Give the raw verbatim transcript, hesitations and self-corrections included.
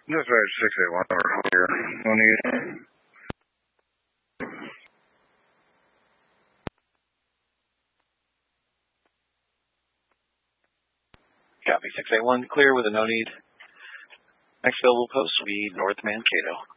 Dispatch six eight one over here. No need. Copy six eight one, clear with a no need. Next available post will be North Mankato.